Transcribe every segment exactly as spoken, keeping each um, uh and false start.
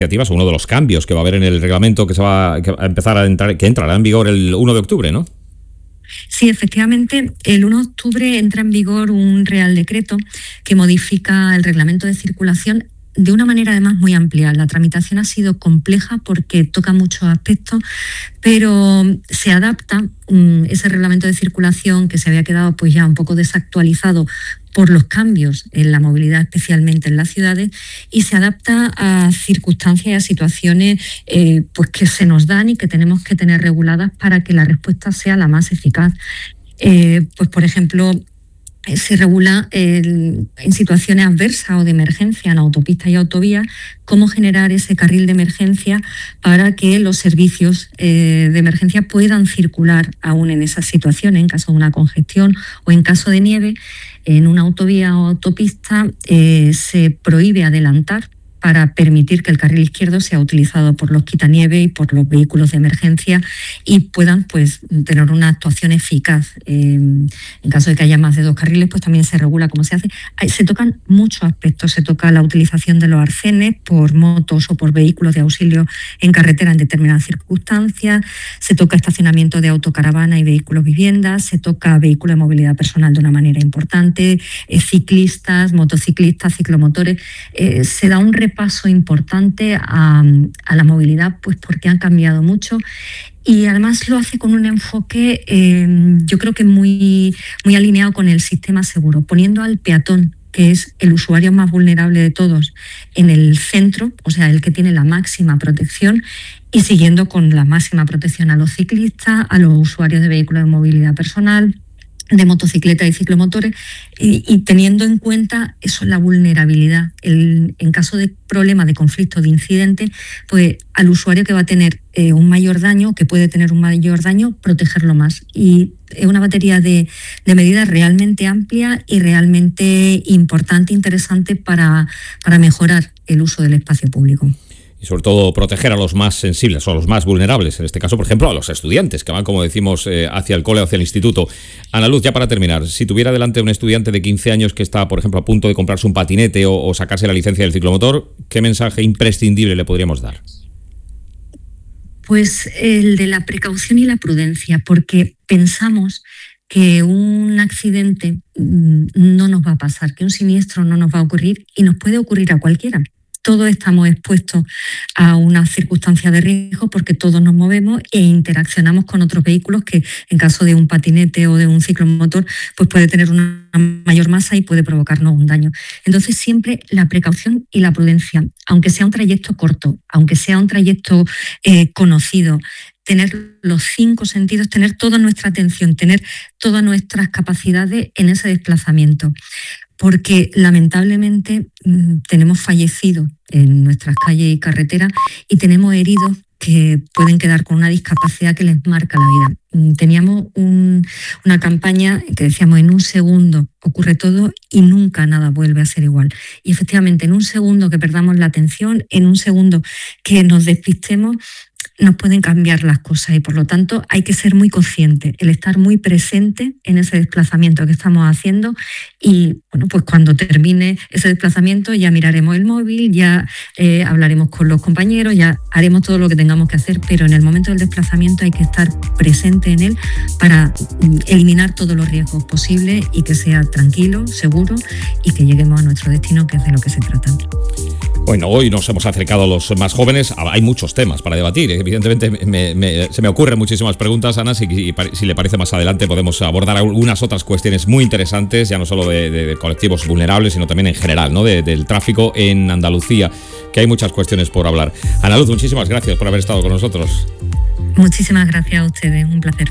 o uno de los cambios que va a haber en el reglamento que se va a empezar a entrar, que entrará en vigor el uno de octubre, ¿no? Sí, efectivamente, el uno de octubre entra en vigor un Real Decreto que modifica el reglamento de circulación de una manera además muy amplia. La tramitación ha sido compleja porque toca muchos aspectos, pero se adapta um, ese reglamento de circulación que se había quedado pues ya un poco desactualizado por los cambios en la movilidad, especialmente en las ciudades, y se adapta a circunstancias y a situaciones eh, pues que se nos dan y que tenemos que tener reguladas para que la respuesta sea la más eficaz. Eh, pues por ejemplo, se regula el, en situaciones adversas o de emergencia en autopistas y autovías, cómo generar ese carril de emergencia para que los servicios eh, de emergencia puedan circular aún en esas situaciones, en caso de una congestión o en caso de nieve. En una autovía o autopista eh, se prohíbe adelantar para permitir que el carril izquierdo sea utilizado por los quitanieve y por los vehículos de emergencia y puedan pues tener una actuación eficaz. Eh, en caso de que haya más de dos carriles, pues también se regula cómo se hace. Se tocan muchos aspectos. Se toca la utilización de los arcenes por motos o por vehículos de auxilio en carretera en determinadas circunstancias. Se toca estacionamiento de autocaravana y vehículos viviendas. Se toca vehículos de movilidad personal de una manera importante. Eh, ciclistas, motociclistas, ciclomotores. Eh, se da un paso importante a, a la movilidad, pues porque han cambiado mucho y además lo hace con un enfoque eh, yo creo que muy, muy alineado con el sistema seguro, poniendo al peatón, que es el usuario más vulnerable de todos, en el centro, o sea, el que tiene la máxima protección, y siguiendo con la máxima protección a los ciclistas, a los usuarios de vehículos de movilidad personal, de motocicletas y ciclomotores, y, y teniendo en cuenta eso, la vulnerabilidad. El, en caso de problema, de conflicto, de incidente, pues al usuario que va a tener eh, un mayor daño, que puede tener un mayor daño, protegerlo más. Y es una batería de, de medidas realmente amplia y realmente importante, interesante para, para mejorar el uso del espacio público. Y sobre todo proteger a los más sensibles o a los más vulnerables, en este caso, por ejemplo, a los estudiantes que van, como decimos, eh, hacia el cole o hacia el instituto. Ana Luz, ya para terminar, si tuviera delante un estudiante de quince años que está, por ejemplo, a punto de comprarse un patinete o, o sacarse la licencia del ciclomotor, ¿qué mensaje imprescindible le podríamos dar? Pues el de la precaución y la prudencia, porque pensamos que un accidente no nos va a pasar, que un siniestro no nos va a ocurrir y nos puede ocurrir a cualquiera. Todos estamos expuestos a una circunstancia de riesgo porque todos nos movemos e interaccionamos con otros vehículos que en caso de un patinete o de un ciclomotor pues puede tener una mayor masa y puede provocarnos un daño. Entonces siempre la precaución y la prudencia, aunque sea un trayecto corto, aunque sea un trayecto eh, conocido, tener los cinco sentidos, tener toda nuestra atención, tener todas nuestras capacidades en ese desplazamiento. Porque lamentablemente tenemos fallecidos en nuestras calles y carreteras y tenemos heridos que pueden quedar con una discapacidad que les marca la vida. Teníamos un, una campaña que decíamos: en un segundo ocurre todo y nunca nada vuelve a ser igual. Y efectivamente, en un segundo que perdamos la atención, en un segundo que nos despistemos, nos pueden cambiar las cosas y por lo tanto hay que ser muy consciente, el estar muy presente en ese desplazamiento que estamos haciendo y bueno, pues cuando termine ese desplazamiento ya miraremos el móvil, ya eh, hablaremos con los compañeros, ya haremos todo lo que tengamos que hacer, pero en el momento del desplazamiento hay que estar presente en él para eliminar todos los riesgos posibles y que sea tranquilo, seguro y que lleguemos a nuestro destino, que es de lo que se trata. Bueno, hoy nos hemos acercado a los más jóvenes. Hay muchos temas para debatir. Evidentemente me, me, se me ocurren muchísimas preguntas, Ana. Si, si le parece, más adelante podemos abordar algunas otras cuestiones muy interesantes, ya no solo de, de, de colectivos vulnerables, sino también en general, ¿no? De, del tráfico en Andalucía, que hay muchas cuestiones por hablar. Ana Luz, muchísimas gracias por haber estado con nosotros. Muchísimas gracias a ustedes, un placer.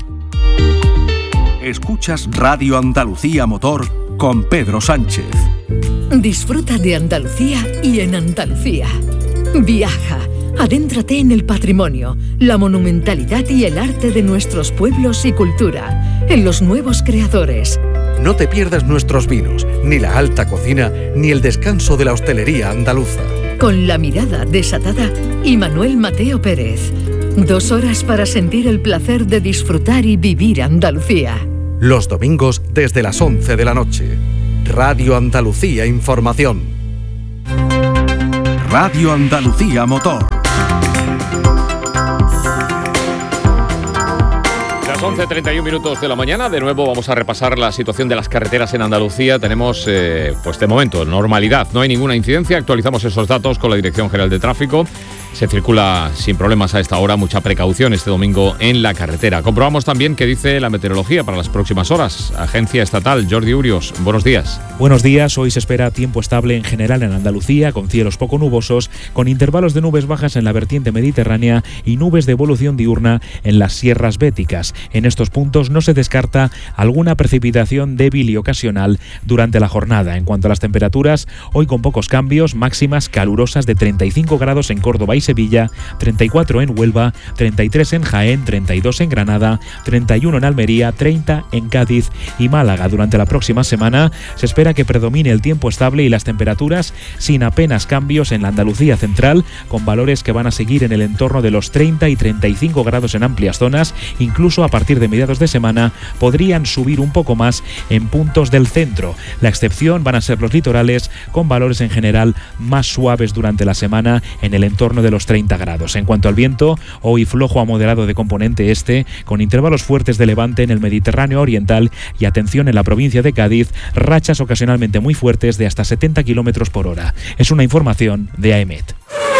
Escuchas Radio Andalucía Motor con Pedro Sánchez. Disfruta de Andalucía y en Andalucía. Viaja, adéntrate en el patrimonio, la monumentalidad y el arte de nuestros pueblos y cultura, en los nuevos creadores. No te pierdas nuestros vinos, ni la alta cocina, ni el descanso de la hostelería andaluza. Con la mirada desatada y Manuel Mateo Pérez. Dos horas para sentir el placer de disfrutar y vivir Andalucía. Los domingos desde las once de la noche. Radio Andalucía Información. Radio Andalucía Motor. once treinta y un minutos de la mañana, de nuevo vamos a repasar la situación de las carreteras en Andalucía. Tenemos, eh, pues de momento, normalidad, no hay ninguna incidencia. Actualizamos esos datos con la Dirección General de Tráfico. Se circula sin problemas a esta hora, mucha precaución este domingo en la carretera. Comprobamos también qué dice la meteorología para las próximas horas. Agencia Estatal, Jordi Urios, buenos días. Buenos días, hoy se espera tiempo estable en general en Andalucía, con cielos poco nubosos, con intervalos de nubes bajas en la vertiente mediterránea y nubes de evolución diurna en las sierras béticas. En estos puntos no se descarta alguna precipitación débil y ocasional durante la jornada. En cuanto a las temperaturas, hoy con pocos cambios, máximas calurosas de treinta y cinco grados en Córdoba y Sevilla, treinta y cuatro en Huelva, treinta y tres en Jaén, treinta y dos en Granada, treinta y uno en Almería, treinta en Cádiz y Málaga. Durante la próxima semana se espera que predomine el tiempo estable y las temperaturas sin apenas cambios en la Andalucía central, con valores que van a seguir en el entorno de los treinta y treinta y cinco grados en amplias zonas. Incluso a partir de mediados de semana podrían subir un poco más en puntos del centro. La excepción van a ser los litorales, con valores en general más suaves durante la semana en el entorno de los treinta grados. En cuanto al viento, hoy flojo a moderado de componente este, con intervalos fuertes de levante en el Mediterráneo oriental y atención en la provincia de Cádiz, rachas ocasionalmente muy fuertes de hasta setenta kilómetros por hora. Es una información de AEMET.